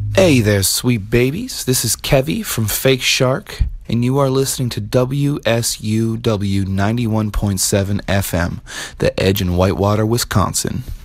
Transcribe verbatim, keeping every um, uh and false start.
Hey there, sweet babies. This is Kevy from Fake Shark, and you are listening to W S U W ninety-one point seven F M, The Edge in Whitewater, Wisconsin.